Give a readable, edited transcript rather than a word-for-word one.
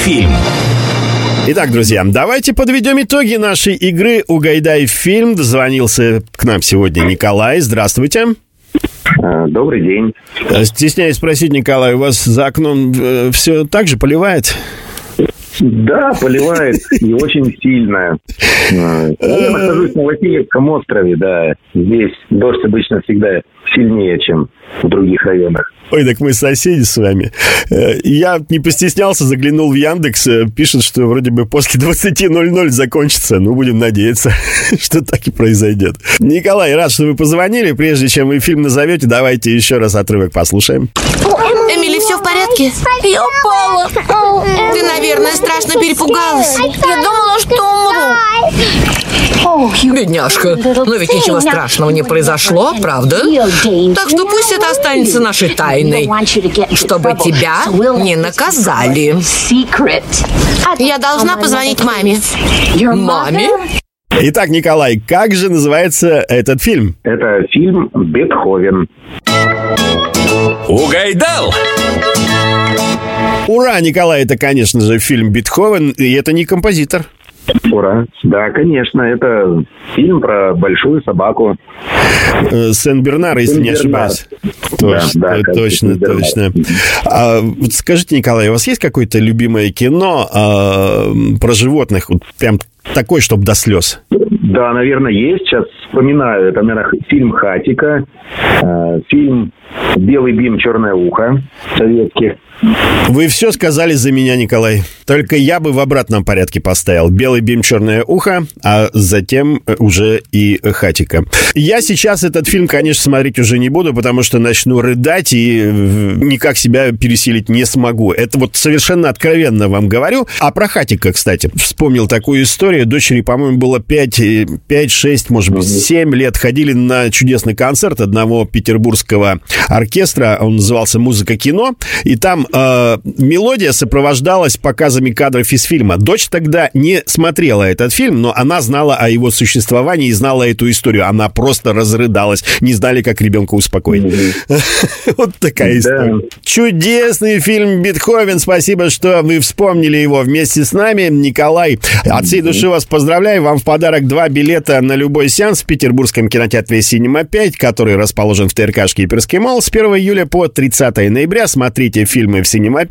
фильм. Итак, друзья, давайте подведем итоги нашей игры «Угадай фильм». Дозвонился к нам сегодня Николай. Здравствуйте. Добрый день. Стесняюсь спросить, Николай, у вас за окном все так же поливает? Да, поливает и очень сильно. Я нахожусь на Васильевском острове, да. Здесь дождь обычно всегда сильнее, чем в других районах. Ой, так мы соседи с вами. Я не постеснялся, заглянул в Яндекс. Пишет, что вроде бы после 20:00 закончится. Ну, будем надеяться, что так и произойдет. Николай, рад, что вы позвонили. Прежде чем вы фильм назовете, давайте еще раз отрывок послушаем. Эмили, все в порядке? Я упала. Ты, наверное, страшно перепугалась. Я думала, что умру. Бедняжка, но ведь ничего страшного не произошло, правда? Так что пусть это останется нашей тайной, чтобы тебя не наказали. Я должна позвонить маме. Маме? Итак, Николай, как же называется этот фильм? Это фильм «Бетховен». Угадал! Ура, Николай, это, конечно же, фильм «Бетховен», и это не композитор. Ура. Да, конечно, это фильм про большую собаку. Сен-Бернар, если не ошибаюсь. Точно. Вот скажите, Николай, у вас есть какое-то любимое кино про животных? Вот прям такой, чтобы до слез? Да, наверное, есть. Сейчас вспоминаю. Это, наверное, фильм «Хатико», фильм «Белый бим, черное ухо» советских. Вы все сказали за меня, Николай. Только я бы в обратном порядке поставил. «Белый бим, черное ухо», а затем уже и «Хатико». Я сейчас этот фильм, конечно, смотреть уже не буду, потому что начну рыдать и никак себя пересилить не смогу. Это вот совершенно откровенно вам говорю. А про «Хатико», кстати, вспомнил такую историю. Дочери, по-моему, было 5-6, может быть, 7 лет. Ходили на чудесный концерт одного петербургского оркестра. Он назывался «Музыка кино». И там мелодия сопровождалась показами кадров из фильма. Дочь тогда не смотрела этот фильм, но она знала о его существовании и знала эту историю. Она просто разрыдалась. Не знали, как ребенка успокоить. Вот такая история. Чудесный фильм «Бетховен». Спасибо, что вы вспомнили его вместе с нами. Николай, от всей души вас поздравляю. Вам в подарок 2 билета на любой сеанс в петербургском кинотеатре «Синема 5», который расположен в ТРК «Шкиперский молл». С 1 июля по 30 ноября смотрите фильмы в «Синема 5».